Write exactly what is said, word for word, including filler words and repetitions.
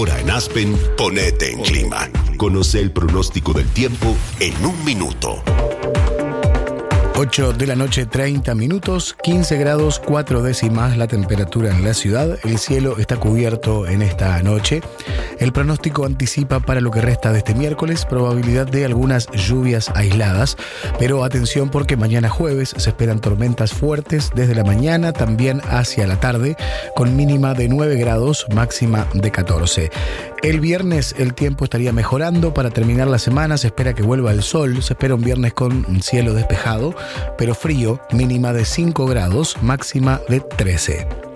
Ahora en Aspen, ponete en clima. Conoce el pronóstico del tiempo en un minuto. ocho de la noche, treinta minutos, quince grados, cuatro décimas la temperatura en la ciudad. El cielo está cubierto en esta noche. El pronóstico anticipa para lo que resta de este miércoles probabilidad de algunas lluvias aisladas. Pero atención porque mañana jueves se esperan tormentas fuertes desde la mañana, también hacia la tarde, con mínima de nueve grados, máxima de catorce. El viernes el tiempo estaría mejorando. Para terminar la semana se espera que vuelva el sol. Se espera un viernes con cielo despejado, pero frío, mínima de cinco grados, máxima de trece.